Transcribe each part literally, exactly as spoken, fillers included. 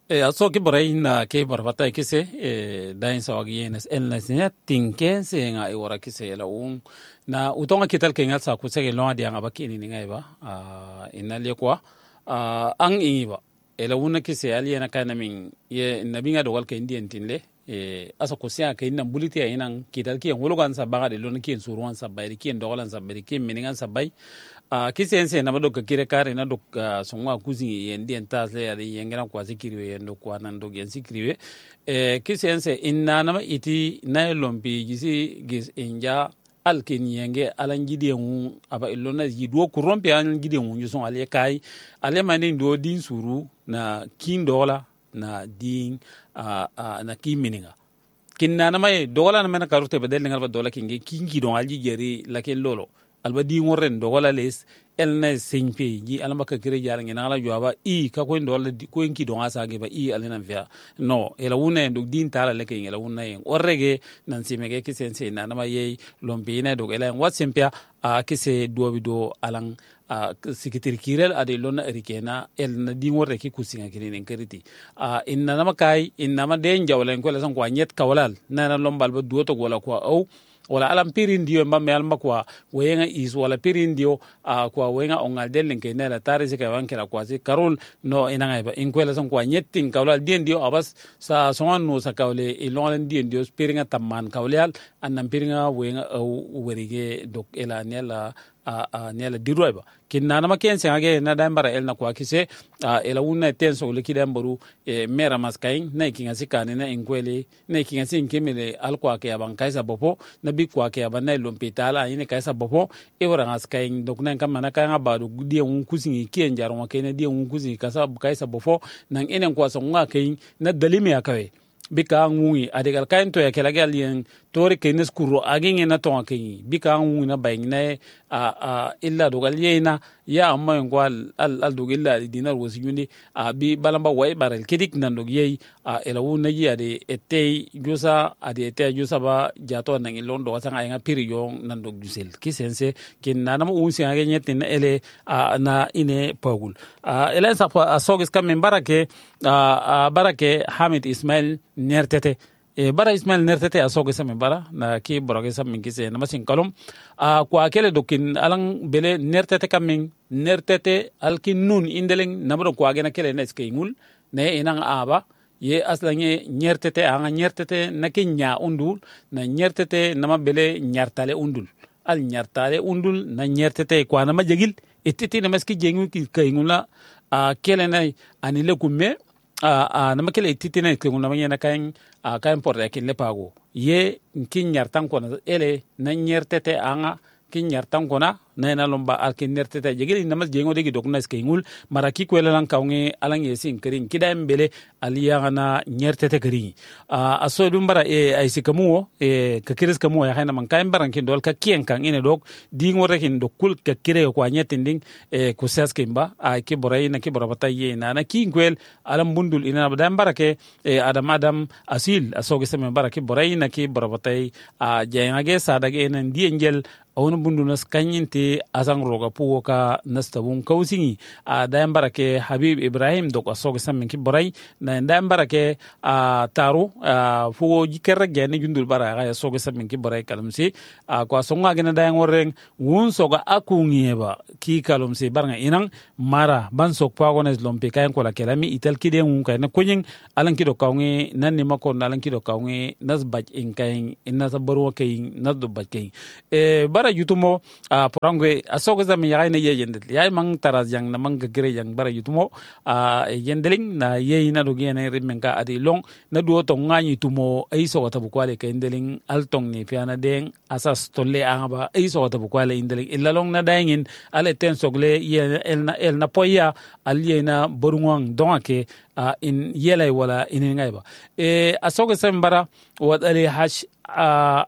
e aso ki boray na ke barbata kise e dain sawagi yenes el nasnya tinken se nga e wara kise la un na utonga kital ke ngal sa ku sege longa dia ngaba kini ni ngai ba a inale kwa a ang ingi ba ela una kise ali na kana min ye nabi nga dogal ke indien tinle e asa ko sia ke nan buliti ya inan kital ki ngolo gan sa baga de lon ki suruan sa bayri ki dogalan sa bayri ki miningan sa bay a kisense na bado kire kare na do songwa kuzi yendi entasle ari yengena kwa sikiriwe yendo kwa nando gen sikiriwe e kisense inna na iti na lompi gisi gis inja alkin yenge alan gidenwu aba ilona yido kurompe an gidenwu yuson ale kai ale mani do din suru na kin dola na din a na kimininga kinna na mai dola na mena karute bedel ngal ba dola kingi kingi don alji jeri lakel lolo alba di ngoren do wala les elna senpe ji alamba ka kire jara ngina ala jwaba i ka ko ndo ko enki do asa ge ba i alena via no ela wuna ndo din tala leke ngela wuna en orrege nan simege ki sense na na maye lombi na do ela wat sempia a kise do bido alang a sikitir kirel ade lona erikena elna di ngorre ki kusinga kini en keriti a inna na makai inna ma den jawlen ko la san ko nyet kawlal na na lombal ba duoto wala ko au wala alam pirin dio mba me alma kwa wenga is wala pirin dio uh, kwa wenga ongal delen ke na tare se ka wankela kwa si karol no inanga ba inkwela son kwa nyettin kawla dien dio abas sa son no sa kawle ilon dien dio piringa tamman kawle annam piringa wenga uh, werige dok ela nela a a nela diroiba kinna na maken se age na dambara el na kwa kise a ela wunna tenso le kidam baru e mera maskain na kinga sikane na inkwele na kinga sin kemele al kwa ke aban kaisa bopo na bi kwa ke aban na lompitala ine kaisa bopo e wora ngaskain dok na kam na kan abadu die un kusin kien jarwa ke na die un kusin kasa kaisa bopo nan enen kwa so nga kein na dalimi akawe bika ngui adegal kain to ya kelagal yen tori kenes kuro agin na to akin bika ngui na bayin na a a illa dogal yena ya amma ngwal al al dogilla dinar wasiyuni a bi balamba way baral kedik nan dog yey a elawu na yi ade etey josa ade etey josa ba jato nan ilon do sanga nga periyon nan dog jusel kisense kin nanam unsi age nyetin ele a na ine pagul a elen sa sogis kam barake a barake Hamid Ismail nertete e bara Ismail nertete asoge same bara na ki boroge samin kise na masin kalum a kwa kele dokin alang bele nertete kamin nertete alkin nun indeleng namro kwa gena kele neske ngul ne inang aba ye aslange nertete anga nertete na kinya undul na nertete nama bele nyartale undul al nyartale undul na nertete kwa na majegil etiti na maski jengu ki kayngula a kele nay anile kumme a a nama kele etiti na kayngula manyana kayn a kayan porta kin le pago ye kin nyartan kona ele na nyertete anga kin nyartan kona na na lomba al kin nyertete jegeli namas jengo degi dokna skengul maraki ko elan kawnge alang yesin kerin kidam bele aliya na nyertete keri a aso dum bara e ay sikamuo e kakiris kamuo ya hayna man kayan baran kin dol ka kien kan ine dok di ngore kin dokul ka kire ko anyetinding e ko sas kimba a ki boray na ki borabata ye na na kin kwel alam bundul ina badam barake e adam adam asil asoge seme baraki boray na ki borobatay a jengage sadage en di engel awon bundu nas kanyinte azang roga puwo ka nastabun kausingi a dayan barake Habib Ibrahim dok asoge seme ki boray na dayan barake a taru a fuwo jikerra gene jundul bara ga asoge seme ki boray kalumsi a ko songa gena dayan woreng won soga akungiyeba ki kalumsi barnga inang mara ban sok pagones lompe kayan ko la kelami ital kide ngun kay na kunyin alan kido kawnge nan ni makon alan kido kawnge nas baj in kayin inna sabaru kayin nas do baj kayin e bara yutumo a porangwe asoga zam yaay na yeyendel yaay mang taraz yang na mang gere yang bara yutumo a yendeling na yey na do gene rimenka adi long na do to ngani tumo ay so wata bukwale ka yendeling altong ni fiana deng asas tolle anga ay so wata bukwale yendeling ilalong na dangin ale ten sogle ye el na el na poya aliye na borungwang donake a in yelay wala in ngayba e asoga sam bara wadale hash a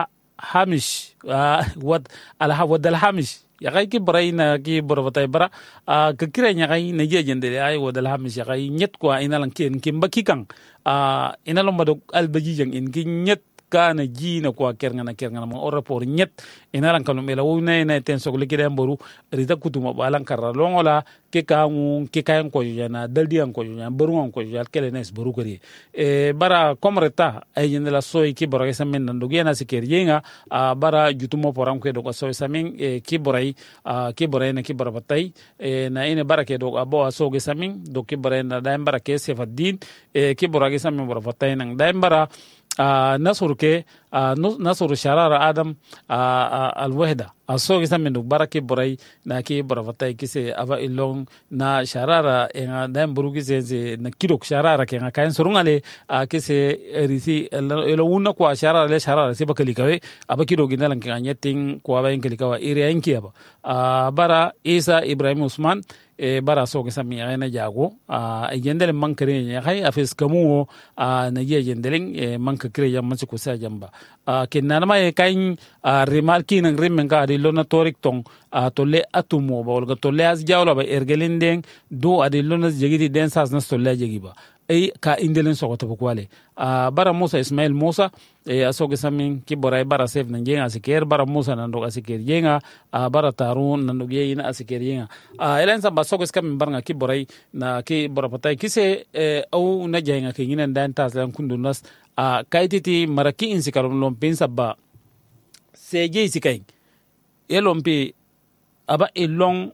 hamish wad alha wad alhamish ya kay ki brayna ki borbatay bara ka kira nya kay na jejende ay wad alhamish ya kay nyet ko ina lang ken kim bakikang ina lom badok albaji jang in ki nyet kana jina kwa kerngana kerngana ma ora por nyet inaran kalum ela wona na ten sogle kide mboru rita kutuma balan karra longola ke kangu ke kayan ko yana daldi an ko yana boru an ko yana kele nes boru kari e bara komreta ay la soy ki boray samen nando gena siker yenga a bara jutumo poram ke do ko soy samen e ki boray a ki boray na ki barabatay e na ine barake do abo so ge samen do ki boray na da bara ke sefaddin e ki borage samen barabatay nang da bara a nasur ke a nasur sharara adam a alwahda aso gisa men barake boray na ki barafatay kise ava ilong na sharara en da burugi se na kidok sharara ke ngakan surungale a kise risi elo una kwa sharara le sharara se bakali kawe aba kido ginalan ke anyeting kwa ba inkali kawa ire yanki aba a bara Isa Ibrahim Usman e bara so gisa mi na jago a yendele mankare ne hay afis kamu a na ye yendelen e manka kire yamma ko sa jamba a kinana ma e kain a remarki nan remen ka di lona torik tong a tolle atumo ba wala tolle as jawla ba ergelindeng do adi lona jegiti den sas na tolle jegiba ay ka indelen so to kwale a bara Musa Ismail Musa e asoge samin ki boray bara sef na jenga siker bara Musa nan do asiker jenga a bara tarun nan do yina asiker jenga a elen sa basoge skam barnga ki boray na ki bora patay kise e au na jenga ki nginen dan tas lan kundu nas a kaititi maraki insikarum lom pensa ba seje sikay elompi aba elong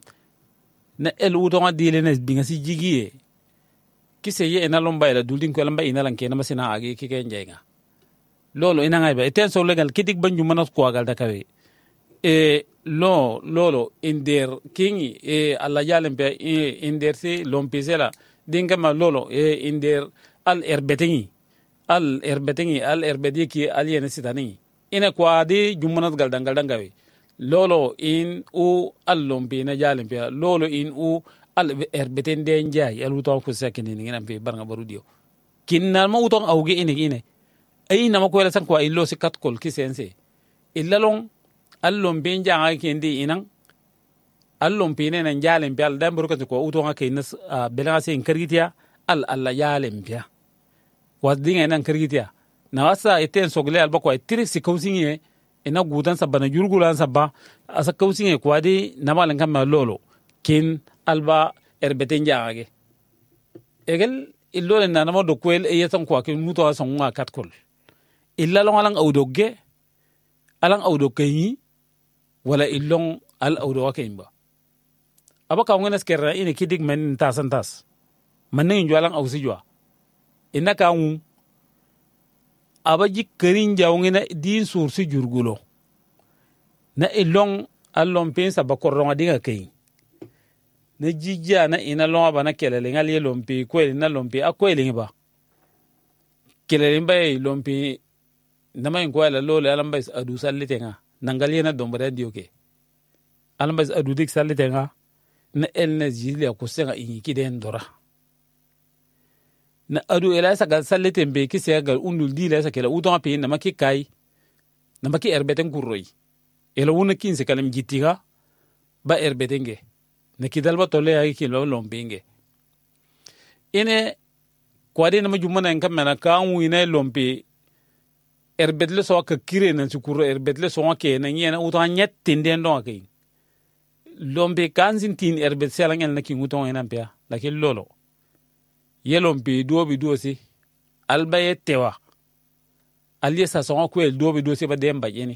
na el udonga dilenes binga si jigiye kise ye ena lomba ila duldin ko lamba ina lan kena masina agi ki ken jenga lolo ina ngai ba eten so legal kidik banju manat ko agal da kawe e lo lolo inder kingi e alla yalen be inder si lompisela dinga ma lolo e inder al erbetingi al erbetingi al erbedi ki alien sitani ina ko adi jumanat gal dangal dangawe lolo in u al lompi na jalen be lolo in u al erbeten de njay al wuto ko sekini ni ngam fi barnga barudio kinna ma wuto awge ine ine ay na ma ko la san ko illo si kat kol kisense illa long al lombe njanga kendi inan al lompe ne nan jalen bi al dan burka ko wuto ngake nas bela se inkargitia al alla jalen biya wadinga nan kargitia na wasa eten sogle al bako tiri si kausinye ina gudan sabana jurgulan sabba asa kausinye ko adi na malan kam lolo kin alba erbeten jaage egel illo na namo do kwel e yetan ko kin muto asan wa katkol illa long alang awdogge alang awdo kayni wala illong al awdo kayimba abaka ngena skerra ine kidig men tasan tas manen jo alang awsi jo inaka ngu abaji kerin jawngena din sursi jurgulo na illong allon pensa bakorronga dinga kayni na jijja na ina longa bana kelele ngali lompi kweli na lompi akweli ba kelele mbay lompi nama inko ala lole alamba is adu sallitenga nangali na dombara dioke alamba is adu dik sallitenga na elna jili akusenga inki den dora na adu ela sa gal salliten be kise gal undul dila sa kela udon pe na maki kai na maki erbeten kurroi ela wona kinse kalam jittiga ba erbetenge na kidalba tole ay kilo lompinge ine kwadi na majumana en kamena kaangu ina lompi erbetle so ka kire na sukuro erbetle so ke na nyena uta nyet tinden do akay lompi kansin tin erbet selangel na ki nguton ina pia lakin lolo ye lompi dobi dosi albaye tewa aliye sa so ko el dobi dosi ba demba yeni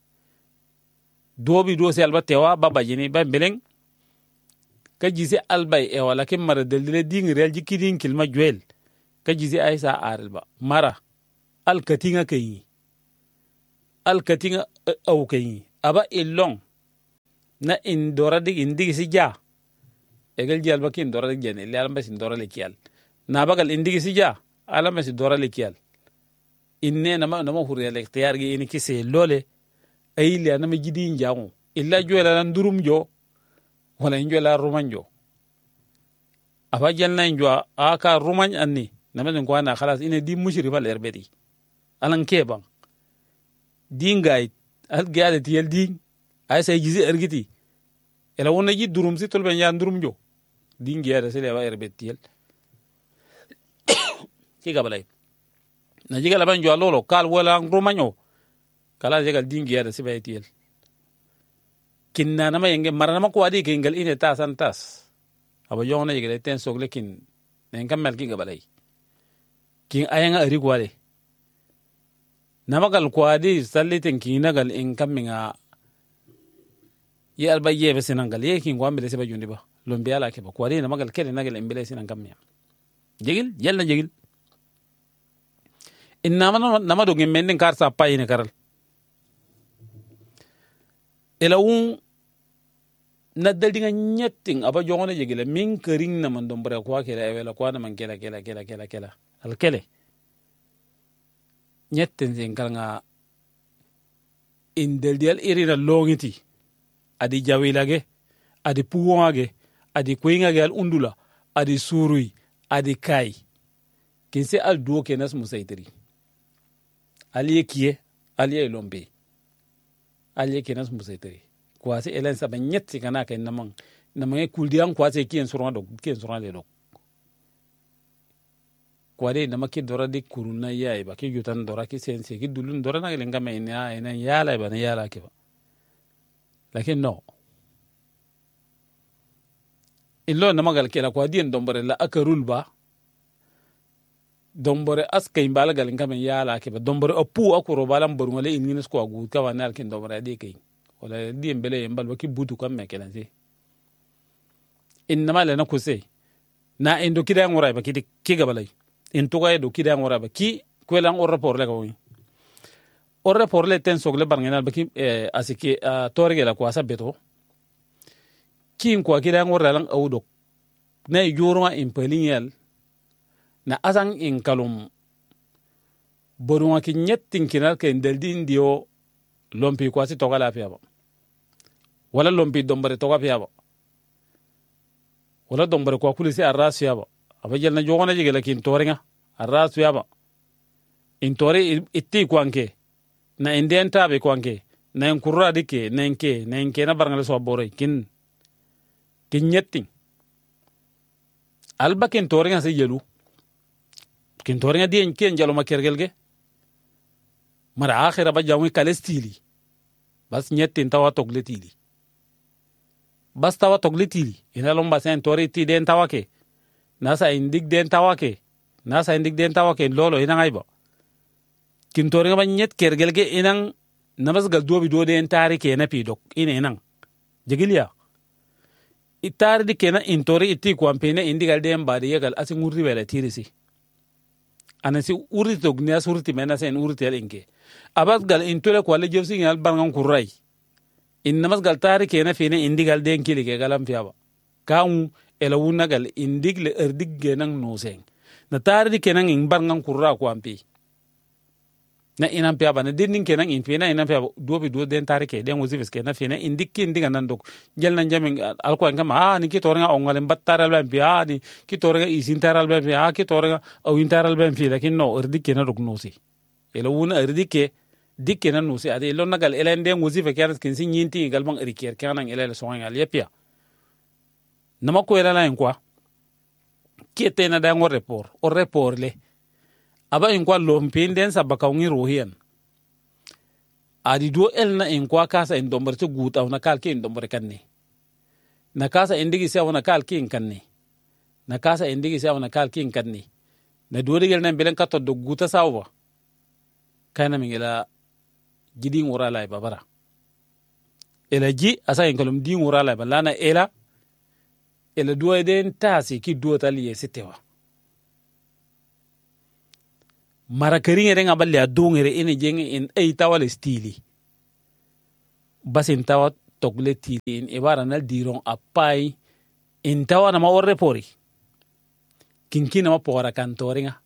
dobi dosi alba tewa baba yeni ba beleng ka jisi albay e wala ke mara delile ding real jikidin kilma juel ka jisi aisa arba mara al katinga kayi al katinga au kayi aba illong na indora dig indigi si ja egal jal bakin dora dig jene le alamba sin dora le kial na bagal indigi si ja alamba sin dora le kial inne na ma na ma hurya le ikhtiyar gi ini kise lole ay le na ma jidin jamu illa juela nan durum jo wala injo la romanjo aba jalna injo aka roman anni namaden ko ana khalas ine di mushri fal erbeti alan keban dingay al gaade tiyel ding ay say gizi ergiti ela wona ji durum si tolben ya durum jo dingi ya sele ba erbeti yel ci gabalay na jigal ban jo lolo kal wala romanyo kala jigal dingi ya da sibaytiel kinna nama yenge marana ma ko adi ke ngal ine ta santas aba yongna jigal ten sogle kin nen kamal ki gabalai kin ayanga ari kwale namagal kwadi sallitin kinagal in kaminga ye albaye be sinangal ye kin gwambe se ba jundi ba lombe ala ke ba kwadi namagal kele nagal imbele sinan kamya jigil yalla jigil inna man namado ngem men kar sa payine karal elawun na daldinga nyetting aba jongona jigile min kering na man dombra kwa kela ewela kwa na man kela kela kela kela kela al kele nyetten zin kalnga indel dial irina longiti adi jawilage adi puwage adi kuingage al undula adi surui adi kai kinse al duo kenas musaitiri aliye kiye aliye lombe aliye kenas musaitiri kwase elen sa banyetti kana kay namang namang kuldian kwase kien surma dog kien surma le dog kwade nama ki dora di kuruna yayi ba ki yutan dora ki sense ki dulun dora na lenga me ina ina yala ba na yala ke ba lakin no illo nama gal kela kwadi en dombore la akarul ba dombore aska imbala gal lenga me yala ke ba dombore opu akuro balam borngole ingines ko agu ka wanal kin dombore de kay wala di embele embal ba ki butu kam me kelanse innama le na kuse na endo kida ngora ba ki ki gabalay in tuga do kida ngora ba ki kwelang or rapport le ko or rapport le ten sogle barngenal ba ki eh, asiki uh, torge la kwa sabeto ki ko kida ngora lang awdo na yorma in pelingel na asang in kalum boruma ki nyettin kinal ke ndeldi ndio lompi kwa si toga la fiya ba wala lompi dombare toga fiya ba wala dombare kwa kulisi arras fiya ba abajal na jogona jigela kin toringa arras fiya ba in tori itti kwanke na indien tabe kwanke na en kurra dike na enke na enke na barngal so bore kin kin nyettin alba kin toringa se yelu kin toringa di enke jalo makergelge mara akhira ba jawi kalestili bas nyettin tawa togletili bas tawa togletili ina lomba sen tori ti den tawake nasa indik den tawake nasa indik den tawake lolo ina ngaiba kin tori ba nyet kergelge inang nabas gal dobi do den tarike na pidok ina inang jigiliya itari dikena intori itti kwampene indigal den badi yegal asin urri wala tirisi anasi urri tognya surti mena sen urti alinke abas gal intole ko le jefsi ngal bangan kurai innamas gal tarike na fene indigal den kilige galam fiaba kaun elawuna gal indigle erdig genan noseng na tarike kenan in bangan kurra ko ampi na inan fiaba na dinnin kenan in fena inan fiaba dobi do den tarike den wuzifis kenan fene indikki indiga nan dok gel nan jamin alko ngam ah ni ki tornga ongalen battaral ban fi ah ni ki tornga isin taral ban fi ah ki tornga o intaral ban fi lakin no erdig kenan dok nosi elawuna erdike dikke nan nusi ade lon nagal elende nguzife kyanas kin sin yinti galban riker kanan elele so ngal yepia nama ko elala en kwa kiete na da ngor report o report le aba en kwa lo mpinden sabaka ngi ruhian adi do elna en kwa kasa en dombar to guta na kalke en dombar kanne na kasa endigi se wana kalke en kanne na kasa endigi se wana kalke en kanne na do digel nan belen kato do guta sawa kana min ila jidi ngura la babara ela ji asa en kolum di ngura la balana ela ela duwa den tasi ki duwa tali sitewa mara kering ere ngaballe adungere ene jenge en ay tawale stili basin tawa togle tili in ibara nal diron apai in tawa na ma orre pori kinkina ma pora kantoringa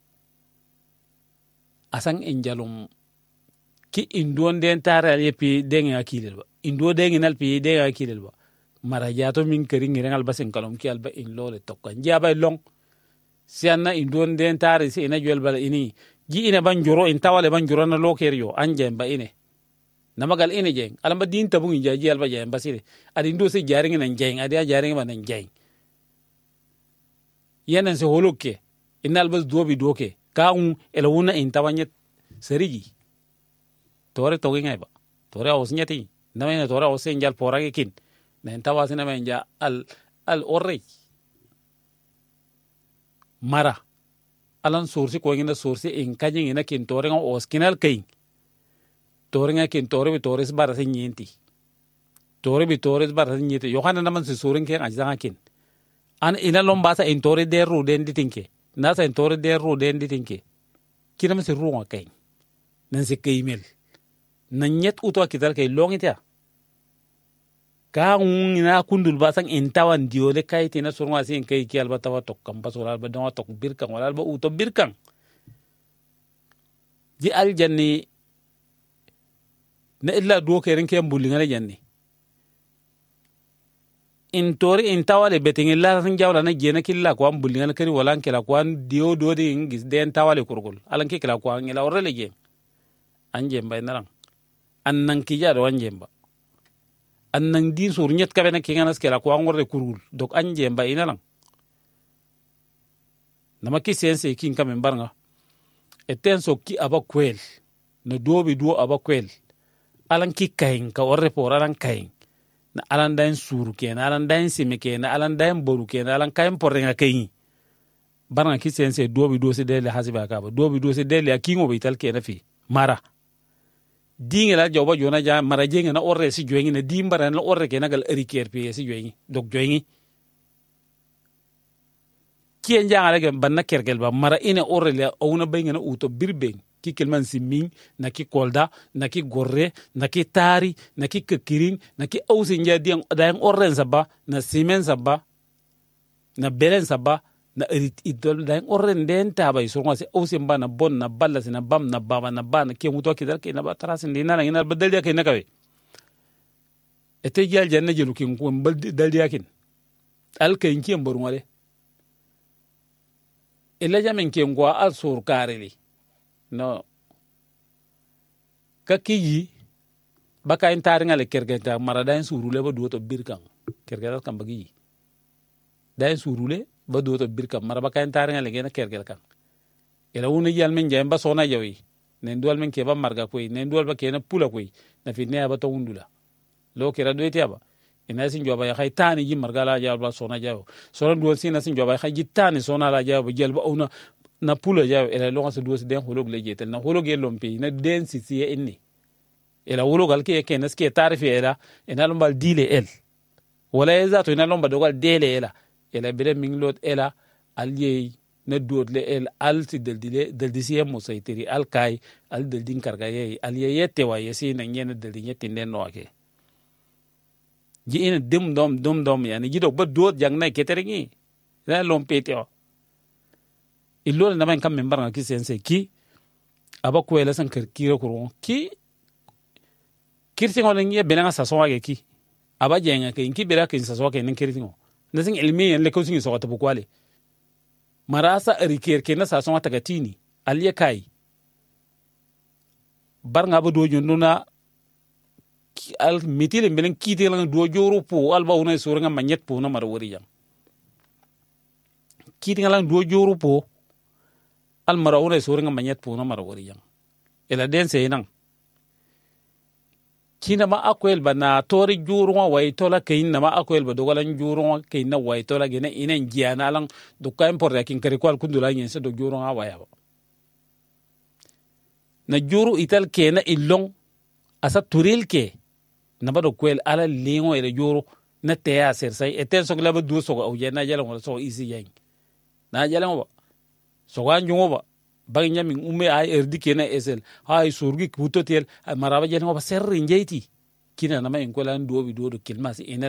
asang enjalum ki indon den taral yepi denga akilel ba indo denga nal pi denga akilel ba mara jato min kering ere ngal basin kalom ki alba in lole tokka njaba long sianna indon den tare si ina jwel bala ini ji ina ban joro in tawale ban joro na lokerio anje ba ine namagal ine jeng alamba din tabu ngi jaji alba jeng basire adi ndo se jaring na jeng adi jaring ba na jeng yenen se holuke inal bas dobi doke kaun ela una intawanyet serigi tore togi ngai ba tore osnyati namena tore osenjal porage kin na intawasina menja al al orre mara alan sursi ko ngina sursi in kajin ina kin tore ngo oskinal kain tore nga kin tore bi tore bara nyenti tore bi tore bara nyenti yohana naman si surin ke ajanga kin an ina lomba sa in tore der ru den ditinke na sa in tore der ru den ditinke kinam si ruwa kain nan si kaimel nan nyet uto kital kay longita ka ngina kundul basang intawan diole kay tina surwa sin kay kial batawa tok kampas wala ba dawa tok birkang wala ba uto birkang di al janni na illa do keren ke mbuli ngala janni in tori in tawale beting illa san jawla na jena killa ko mbuli ngala kari wala kila ko an dio do di ngis den tawale kurgul alan ke kila ko ngila orele je anje mbay narang annan kija do anje mba annan din sur nyet kabe na kinganas kela ko ngorde kurul dok anje mba inalang nama ki sense kin kamen barnga eten so ki aba kwel na dobi do aba kwel alan ki kain ka orre por alan kain na alan dain suru ke na alan dain sime ke na alan dain boru ke na alan kain por nga kain barnga ki sense dobi do se dele hasiba ka ba dobi do se dele akingo be tal ke na fi mara dinga la joba jona ja mara jenga na orre si joingi na dimbara na orre ke nagal eriker pe si joingi dok joingi kien janga la gem banna kergel ba mara ine orre le ona benga na uto birbeng ki kelman simin na ki kolda na ki gorre na ki tari na ki kekirin na ki ausi nja diang daeng orren sabba na simen sabba na belen sabba na erit idol daeng orren den taba iso ngase ausi mba na bon na balla sina bam na baba na ba na ke muto kidar ke na ba tarasin dina na ina badal ya ke na kawe ete jal janna jelu kin ko mbal dal ya kin al ke nki mboru ngale illa jamen ke ngwa al sur kareli no kakiji baka en tari ngale kergeta mara daen surule ba duoto birkan kergeta kan bagi daen surule ba duoto birkan mara baka en tari ngale gena kergel kan ela woni yal men jamba sona jawi nen dual men ke ba marga koy nen dual ba ke na pula koy na fi ne ba to undula lo kera do etiaba ina sin joba ya khaytani ji marga la jaw ba sona jaw sona dual sin sin joba ya khaytani sona la jaw ba jel ba ona na pula jaw ela lo ngasa duosi den holog le jetel na holog yelom pe na den sisi e inni ela holog al ke ke nas ke tarifi ela ina lombal dile el wala ezato ina lomba dogal dele ela ela bere minglot ela alye na duot le el al si del dile del disiye musaitiri al kai al del din karga ye al ye yete wa yesi na nyene del din yete nden no ake ji ina dim dom dom dom yani ji dok ba duot jang na keterengi la lompete o illo na man kam member nga ki sense ki aba ko ela san kiro ko ki kirti ngol ngi benanga sa so age ki aba jenga ke inki bera ke sa so ke nin kirti ngo na sing ilmi en le ko sing so ta bu kwale marasa riker ke na sa so ta gatini aliye kai bar nga ba do jonduna al mitile melen kite lang do joro po alba una so nga manyet po na mar wori jam kite lang do joro po al mara una so nga manyet po na mar wori jam ela den se nan kina ma akwel ba na tori juru wa way tola kayin na ma akwel ba dogalan juru wa kayin na way tola gene inen giana lang do ka import yakin kare kwal kundula yin se do juru wa waya na juru ital ke na illong asa turil ke na ba do kwel ala lingo ere juru na te a ser sai eten so glaba du so o yena jala ngol so isi yen na jala ngo so wan jungo ba bagi nyami umme ay erdi kena esel hay surgi kutotel maraba jeno ba serri njeyti kina na ma en ko lan do bi do do kilmas enel